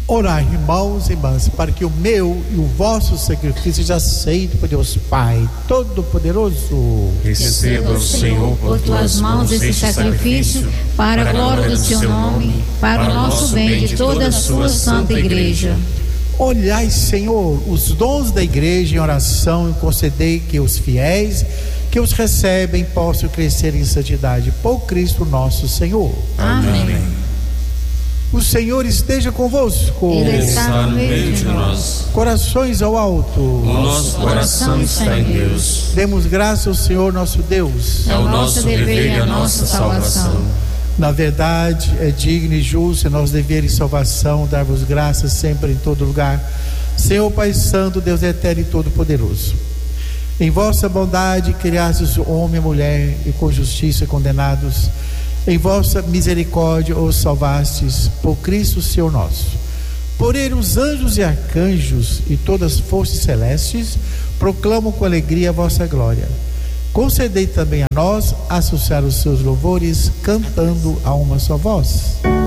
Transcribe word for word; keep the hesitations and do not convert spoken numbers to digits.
Orai, irmãos e irmãs, para que o meu e o vosso sacrifício seja aceito por Deus Pai Todo-Poderoso. Receba, Senhor, por tuas mãos esse sacrifício, para a glória do seu nome, para o nosso bem de toda a sua santa igreja. Olhai, Senhor, os dons da igreja em oração e concedei que os fiéis que os recebem possam crescer em santidade por Cristo nosso Senhor. Amém. O Senhor esteja convosco. Ele está no meio de nós. Corações ao alto. O nosso coração está em Deus. Demos graça ao Senhor nosso Deus. É o nosso dever e a nossa salvação. Na verdade, é digno e justo em nosso dever e salvação dar-vos graças sempre em todo lugar, Senhor Pai Santo, Deus eterno e todo-poderoso. Em vossa bondade criastes o homem e a mulher, e com justiça condenados. Em vossa misericórdia os salvastes por Cristo Senhor nosso. Por ele os anjos e arcanjos e todas as forças celestes proclamam com alegria a vossa glória. Concedei também a nós associar os seus louvores cantando a uma só voz.